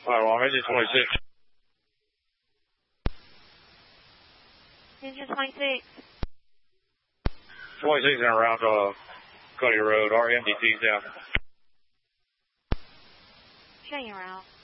Alright, well, I'm engine 26. Engine 26. 26 and around Cuddy Road. RMDT's down. Showing you around.